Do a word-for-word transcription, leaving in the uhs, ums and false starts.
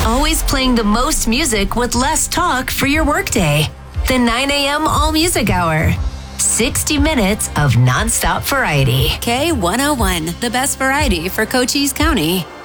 Always playing the most music with less talk for your workday. The nine a.m. All Music Hour. sixty minutes of nonstop variety. K one oh one, the best variety for Cochise County.